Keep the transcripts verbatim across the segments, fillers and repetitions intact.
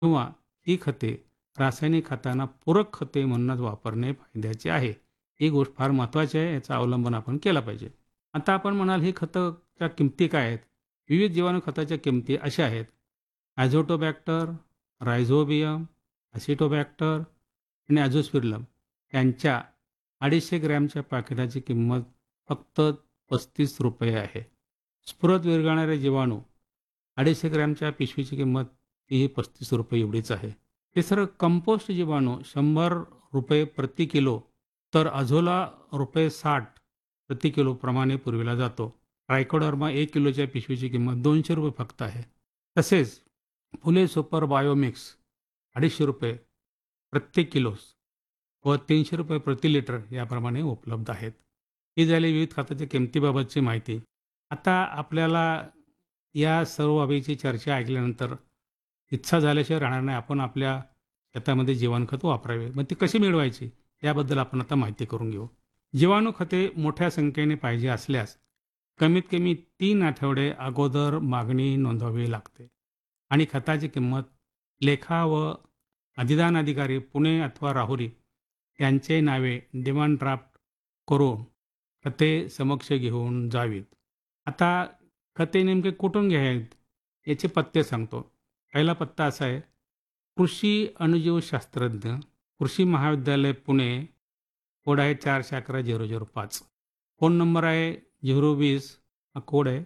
किंवा ही खते रासायनिक खतांना पूरक खते म्हणूनच वापरणे फायद्याचे आहे. ही गोष्ट फार महत्त्वाची आहे. याचा अवलंबन आपण केला पाहिजे. आता आपण म्हणाल ही खताच्या किमती काय आहेत? विविध जीवाणू खताच्या किमती अशा आहेत. ॲझोटोबॅक्टर, रायझोबियम, ॲसिटोबॅक्टर आणि ॲझोस्पिरिलम यांच्या अडीचशे ग्रॅमच्या पॅकेटाची किंमत फक्त पस्तीस रुपये आहे. स्फुरत विरघळणारे जीवाणू अडीचशे ग्रॅमच्या पिशवीची किंमत तीही पस्तीस रुपये एवढीच आहे. हे सर्व कंपोस्ट जीवाणू शंभर रुपये प्रति किलो तर अझोला रुपये साठ प्रति किलो प्रमाणे पुरविला जातो. ट्रायकोडर्मा एक किलोच्या पिशवीची किंमत दोनशे रुपये फक्त आहे. तसेच फुले सुपर बायोमिक्स अडीचशे रुपये प्रत्येक किलोस व तीनशे रुपये प्रति लिटर याप्रमाणे उपलब्ध आहेत. ही झाली विविध खताच्या किमतीबाबतची माहिती. आता आपल्याला या सर्व बाबीची चर्चा ऐकल्यानंतर इच्छा झाल्याशिवाय राहणार नाही. आपण आपल्या शेतामध्ये जीवाणूखत वापरावे. मग ती कशी मिळवायची याबद्दल आपण आता माहिती करून घेऊ. जीवाणू खते मोठ्या संख्येने पाहिजे असल्यास कमीत कमी तीन आठवडे अगोदर मागणी नोंदवावी लागते आणि खताची किंमत लेखा व अधिदान अधिकारी पुणे अथवा राहुरी यांचे नावे डिमांड ड्राफ्ट करून खते समक्ष घेऊन जावीत. आता खते नेमके कुठून घ्यावेत याचे पत्ते सांगतो. पहिला पत्ता असा आहे, कृषी अणुजीवशास्त्रज्ञ, कृषी महाविद्यालय पुणे, कोड आहे चारशे अकरा झिरो झिरो पाच. फोन नंबर आहे झिरो वीस हा कोड आहे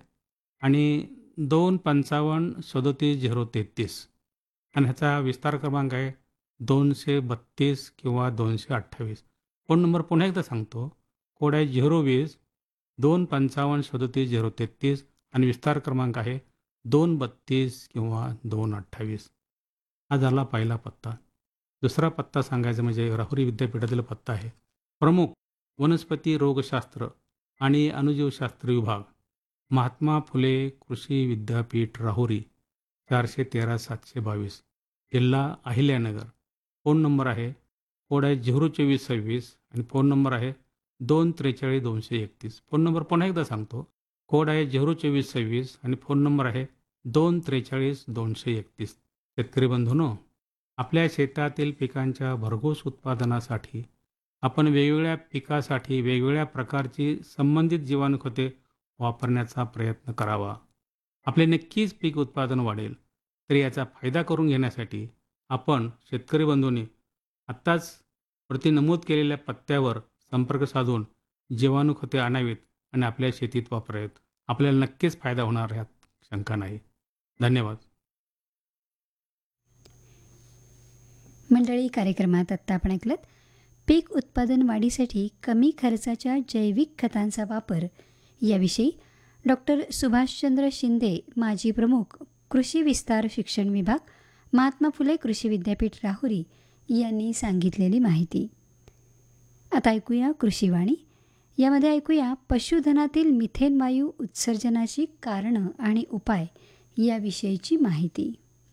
आणि दोन पंचावन्न सदोतीस झिरो तेहतीस आणि ह्याचा विस्तार क्रमांक आहे दोनशे बत्तीस किंवा दोनशे अठ्ठावीस. फोन नंबर पुन्हा एकदा सांगतो. कोड आहे झिरो वीस दोन पंचावन्न सदोतीस झिरो तेहतीस आणि विस्तार क्रमांक आहे दोन बत्तीस किंवा दोन अठ्ठावीस. हा झाला पहिला पत्ता. दुसरा पत्ता सांगायचा म्हणजे राहुरी विद्यापीठातील पत्ता आहे. प्रमुख वनस्पती रोगशास्त्र आणि अणुजीवशास्त्र विभाग, महात्मा फुले कृषी विद्यापीठ राहुरी, चारशे तेरा सातशे बावीस, जिल्हा अहिल्यानगर. फोन नंबर आहे कोड आहे झिरो चोवीस सव्वीस आणि फोन नंबर आहे दोन त्रेचाळीस दोनशे एकतीस. फोन नंबर पुन्हा एकदा सांगतो. कोड आहे झिरो चोवीस सव्वीस आणि फोन नंबर आहे दोन त्रेचाळीस दोनशे एकतीस. शेतकरी बंधूंनो, आपल्या शेतातील पिकांच्या भरघोस उत्पादनासाठी आपण वेगवेगळ्या पिकासाठी वेगवेगळ्या प्रकारची संबंधित जीवाणूखते वापरण्याचा प्रयत्न करावा. आपले नक्कीच पीक उत्पादन वाढेल. तर याचा फायदा करून घेण्यासाठी आपण शेतकरी बंधूंनी आत्ताच प्रति नमूद केलेल्या पत्त्यावर संपर्क साधून जीवाणूखते आणावीत आणि आपल्या शेतीत वापरावेत. आपल्याला नक्कीच फायदा होणार ह्यात शंका नाही. धन्यवाद. मंडळी, कार्यक्रमात आत्ता आपण ऐकलं पीक उत्पादन वाढीसाठी कमी खर्चाच्या जैविक खतांचा वापर याविषयी डॉक्टर सुभाषचंद्र शिंदे, माजी प्रमुख कृषी विस्तार शिक्षण विभाग, महात्मा फुले कृषी विद्यापीठ राहुरी यांनी सांगितलेली माहिती. आता ऐकूया कृषीवाणी. यामध्ये ऐकूया पशुधनातील मिथेन वायू उत्सर्जनाची कारणं आणि उपाय याविषयीची माहिती.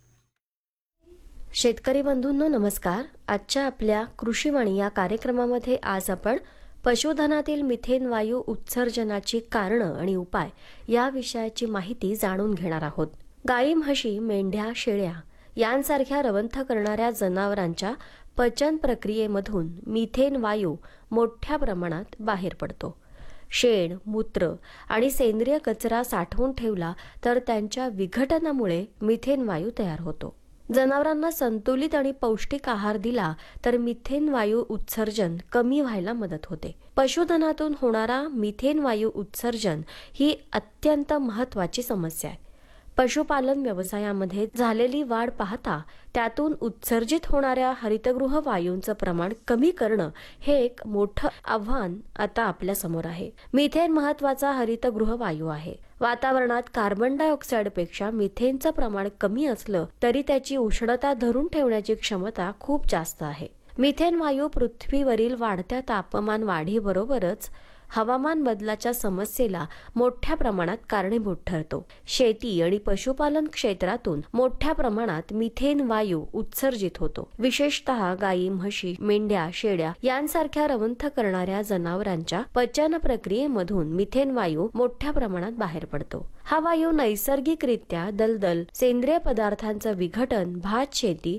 शेतकरी बंधूंनो नमस्कार. आजच्या आपल्या कृषीवाणी या कार्यक्रमामध्ये आज आपण पशुधनातील मिथेन वायू उत्सर्जनाची कारणं आणि उपाय या विषयाची माहिती जाणून घेणार आहोत. गाई, म्हशी, मेंढ्या, शेळ्या यांसारख्या रवंथ करणाऱ्या जनावरांच्या पचन प्रक्रियेमधून मिथेन वायू मोठ्या प्रमाणात बाहेर पडतो. शेण, मूत्र आणि सेंद्रिय कचरा साठवून ठेवला तर त्यांच्या विघटनामुळे मिथेन वायू तयार होतो. जनावरांना संतुलित आणि पौष्टिक आहार दिला तर मिथेन वायू उत्सर्जन कमी व्हायला मदत होते. पशुधनातून होणारा मिथेन वायू उत्सर्जन ही अत्यंत महत्त्वाची समस्या आहे. पशुपालन व्यवसायामध्ये झालेली वाढ पाहता त्यातून उत्सर्जित होणाऱ्या हरितगृह वायूंचं प्रमाण कमी करणं हे एक मोठं आव्हान आता आपल्या समोर आहे. मिथेन महत्त्वाचा हरितगृह वायू आहे. वातावरणात कार्बन डायऑक्साईडपेक्षा मिथेनचं प्रमाण कमी असलं तरी त्याची उष्णता धरून ठेवण्याची क्षमता खूप जास्त आहे. मिथेन वायू पृथ्वीवरील वाढत्या तापमान वाढीबरोबरच हवामान बदलाच्या समस्येला मोठ्या प्रमाणात कारणीभूत ठरतो. शेती आणि पशुपालन क्षेत्रातून मोठ्या प्रमाणात मिथेन वायू उत्सर्जित होतो. विशेषतः गायी, म्हशी, मेंढ्या, शेळ्या यांसारख्या रवंथ करणाऱ्या जनावरांच्या पचन प्रक्रियेमधून मिथेन वायू मोठ्या प्रमाणात बाहेर पडतो. हा वायू नैसर्गिकरित्या दलदल, सेंद्रिय पदार्थांचं विघटन, भात शेती